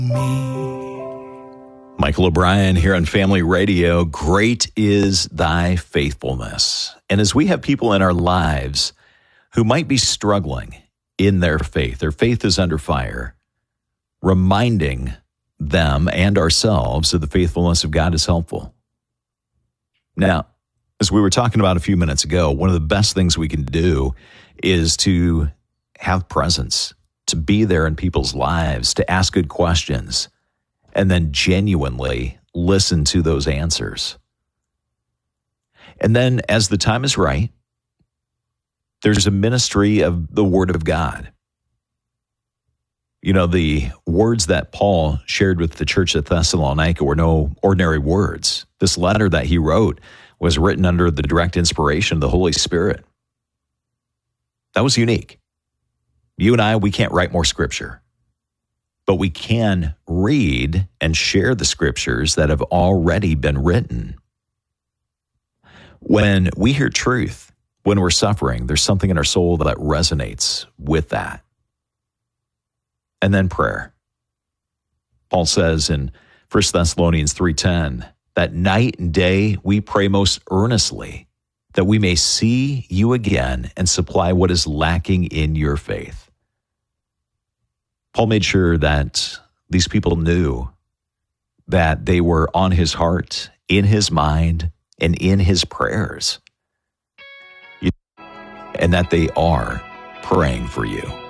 Michael O'Brien here on Family Radio. Great is thy faithfulness. And as we have people in our lives who might be struggling in their faith is under fire, reminding them and ourselves of the faithfulness of God is helpful. Now, as we were talking about a few minutes ago, one of the best things we can do is to have presence, to be there in people's lives, to ask good questions, and then genuinely listen to those answers. And then as the time is right, there's a ministry of the Word of God. You know, the words that Paul shared with the church at Thessalonica were no ordinary words. This letter that he wrote was written under the direct inspiration of the Holy Spirit. That was unique. You and I, we can't write more scripture, but we can read and share the scriptures that have already been written. When we hear truth, when we're suffering, there's something in our soul that resonates with that. And then prayer. Paul says in 1 Thessalonians 3:10 that night and day we pray most earnestly that we may see you again and supply what is lacking in your faith. Paul made sure that these people knew that they were on his heart, in his mind, and in his prayers, and that they are praying for you.